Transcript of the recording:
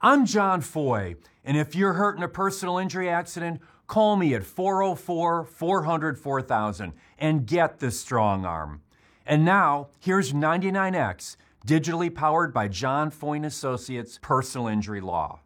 I'm John Foy, and if you're hurt in a personal injury accident, call me at 404-400-4000 and get the strong arm. And now, here's 99X, digitally powered by John Foy & Associates Personal Injury Law.